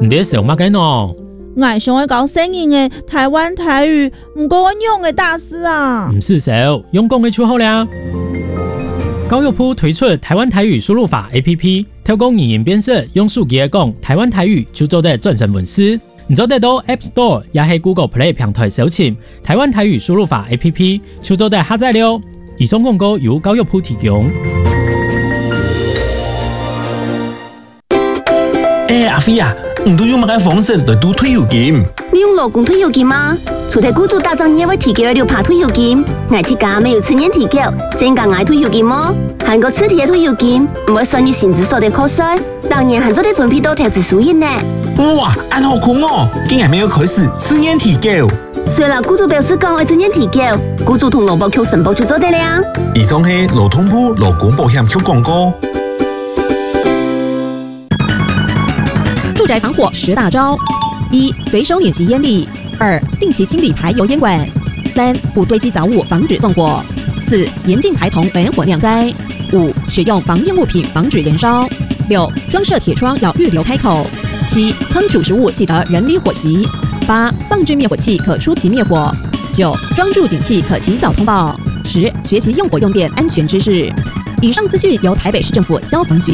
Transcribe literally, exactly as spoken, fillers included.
你在想乜嘅喏？ 我想要搞新颖的台湾台语，唔过我用的大师啊。 唔是手，用功嘅就好啦。教育部推出台湾台语输入法 A P P， 透过语言辨识，用手机来讲台湾台语就做得转成文字。你做得到 App Store 也係 Google Play 平台搜尋台灣台語輸入法 A P P， 就做得下載了。以上廣告由教育部提供。 誒、欸，阿飛啊，唔都用乜嘅方式來賭退休金？ 你用勞工退休金嗎？除咗雇主打造業會提供六趴退休金，我自家沒有次年提繳，增加我退休金麼？韓國次提嘅退休金唔會算入薪資所得課稅，當然還做得分配到投資收益呢。 哇，按好酷哦！竟然沒有開始次年提繳。 雖然雇主表示講會次年提繳，雇主同勞保局申報就做得了。 以上係勞動部勞工保險局廣告。 住宅防火十大招：一、隨手練習煙粒；二、定期清理排油煙管；三、不堆積雜物，防止縱火；四、嚴禁孩童玩火釀災；五、使用防煙物品防止燃燒；六、裝設鐵窗要預留開口；七、烹煮食物記得人離火熄；八、放置滅火器可出奇滅火；九、裝住警器可及早通報；十、學習用火用電安全知識。以上資訊由台北市政府消防局